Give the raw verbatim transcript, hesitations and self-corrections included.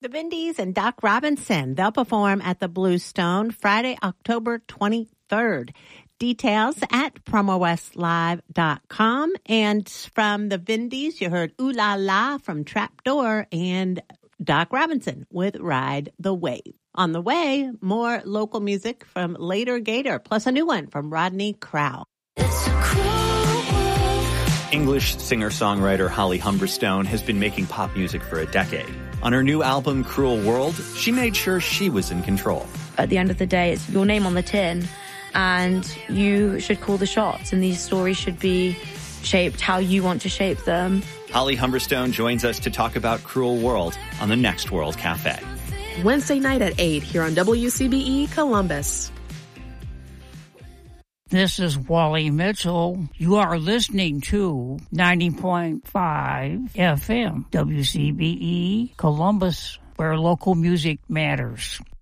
The Vindies and Doc Robinson, they'll perform at the Bluestone Friday, October twenty-third. Details at promo west live dot com. And from the Vindies, you heard Ooh La La from Trapdoor and Doc Robinson with Ride the Wave. On the way, more local music from Later Gator, plus a new one from Rodney Crowell. English singer-songwriter Holly Humberstone has been making pop music for a decade. On her new album, Cruel World, she made sure she was in control. At the end of the day, it's your name on the tin, and you should call the shots, and these stories should be shaped how you want to shape them. Holly Humberstone joins us to talk about Cruel World on the Next World Cafe. Wednesday night at eight here on W C B E Columbus. This is Wally Mitchell. You are listening to ninety point five F M, W C B E Columbus, where local music matters.